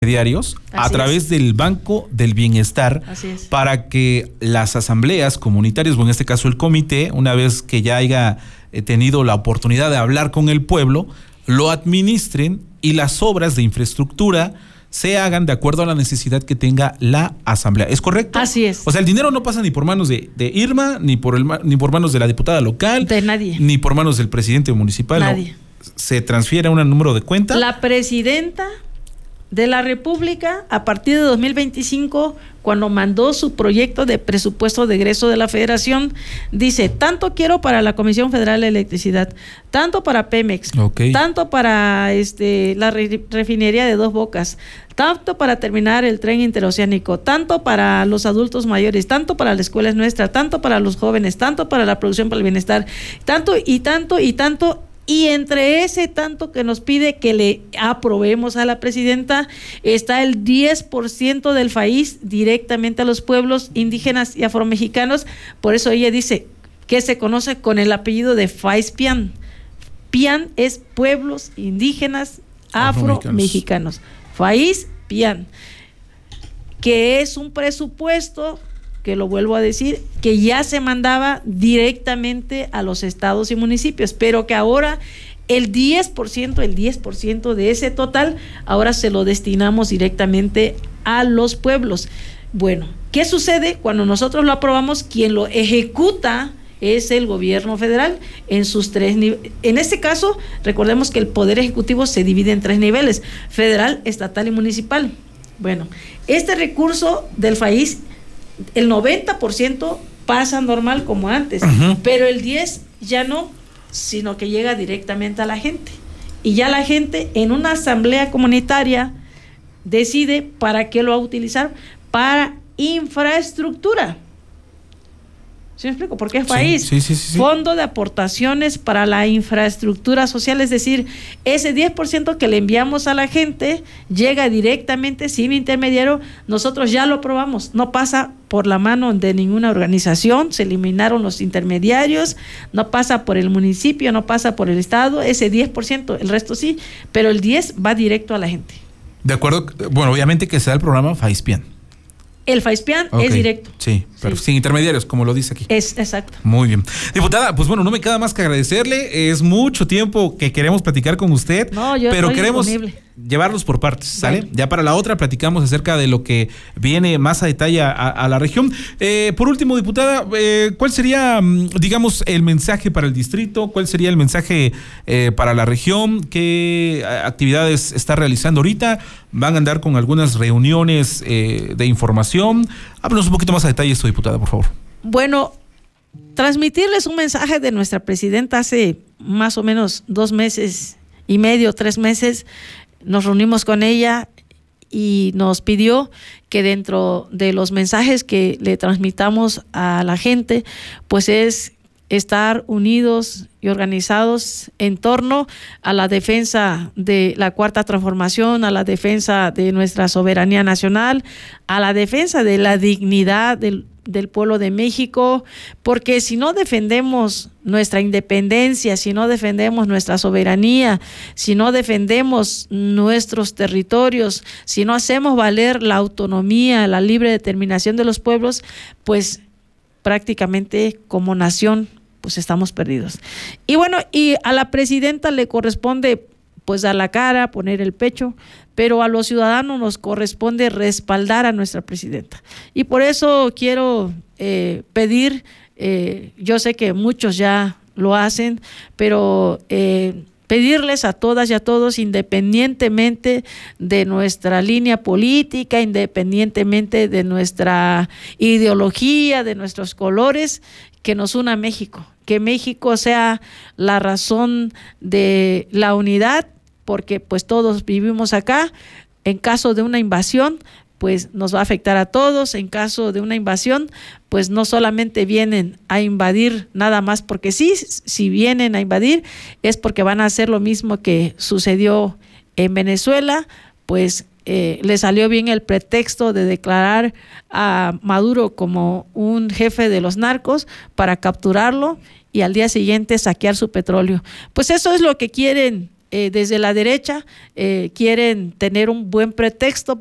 diarios a Así través del Banco del Bienestar para que las asambleas comunitarias, o en este caso el comité, una vez que ya haya tenido la oportunidad de hablar con el pueblo, lo administren y las obras de infraestructura se hagan de acuerdo a la necesidad que tenga la asamblea. ¿Es correcto? Así es. O sea, el dinero no pasa ni por manos de Irma, ni por manos de la diputada local, de nadie, ni por manos del presidente municipal. Nadie. No. Se transfiere a un número de cuenta. La presidenta de la República, a partir de 2025, cuando mandó su proyecto de presupuesto de egreso de la Federación, dice: tanto quiero para la Comisión Federal de Electricidad, tanto para Pemex, tanto para la refinería de Dos Bocas, tanto para terminar el tren interoceánico, tanto para los adultos mayores, tanto para la escuela nuestra, tanto para los jóvenes, tanto para la producción para el bienestar, tanto y tanto y tanto. Y entre ese tanto que nos pide que le aprobemos a la presidenta, está el 10% del país directamente a los pueblos indígenas y afromexicanos. Por eso ella dice que se conoce con el apellido de FAISPIAN. PIAN es pueblos indígenas afromexicanos. FAISPIAN, que es un presupuesto, que lo vuelvo a decir, que ya se mandaba directamente a los estados y municipios, pero que ahora el 10% de ese total, ahora se lo destinamos directamente a los pueblos. Bueno, ¿qué sucede cuando nosotros lo aprobamos? Quien lo ejecuta es el gobierno federal en sus tres niveles. En este caso, recordemos que el poder ejecutivo se divide en tres niveles: federal, estatal y municipal. Bueno, este recurso del país, el 90% pasa normal como antes, pero el 10% ya no, sino que llega directamente a la gente. Y ya la gente en una asamblea comunitaria decide para qué lo va a utilizar: para infraestructura. ¿Sí me explico? Porque es país. Sí. Fondo de aportaciones para la infraestructura social, es decir, ese 10% que le enviamos a la gente llega directamente, sin intermediario. Nosotros ya lo aprobamos, no pasa por la mano de ninguna organización, se eliminaron los intermediarios, no pasa por el municipio, no pasa por el estado, ese 10%, el resto sí, pero el 10% va directo a la gente. De acuerdo, bueno, obviamente que sea el programa FAISPIAN. El FAISPIAN es directo. Sí, pero sin intermediarios, como lo dice aquí. Es exacto. Muy bien. Diputada, pues bueno, no me queda más que agradecerle. Es mucho tiempo que queremos platicar con usted, pero queremos llevarlos por partes, ¿sale? Bueno. Ya para la otra platicamos acerca de lo que viene más a detalle a la región. Por último, diputada, ¿cuál sería, digamos, el mensaje para el distrito? ¿Cuál sería el mensaje para la región? ¿Qué actividades está realizando ahorita? ¿Van a andar con algunas reuniones de información? Háblanos un poquito más a detalle esto, diputada, por favor. Bueno, transmitirles un mensaje de nuestra presidenta. Hace más o menos 2 meses y medio, 3 meses, nos reunimos con ella y nos pidió que dentro de los mensajes que le transmitamos a la gente, pues es estar unidos y organizados en torno a la defensa de la Cuarta Transformación, a la defensa de nuestra soberanía nacional, a la defensa de la dignidad del pueblo de México, porque si no defendemos nuestra independencia, si no defendemos nuestra soberanía, si no defendemos nuestros territorios, si no hacemos valer la autonomía, la libre determinación de los pueblos, pues prácticamente como nación pues estamos perdidos. Y bueno, y a la presidenta le corresponde pues dar la cara, poner el pecho, pero a los ciudadanos nos corresponde respaldar a nuestra presidenta. Y por eso quiero pedir, yo sé que muchos ya lo hacen, pero pedirles a todas y a todos, independientemente de nuestra línea política, independientemente de nuestra ideología, de nuestros colores, que nos una México, que México sea la razón de la unidad, porque pues todos vivimos acá. En caso de una invasión, pues nos va a afectar a todos. En caso de una invasión, pues no solamente vienen a invadir nada más porque sí, si vienen a invadir es porque van a hacer lo mismo que sucedió en Venezuela, pues le salió bien el pretexto de declarar a Maduro como un jefe de los narcos para capturarlo y al día siguiente saquear su petróleo. Pues eso es lo que quieren desde la derecha quieren tener un buen pretexto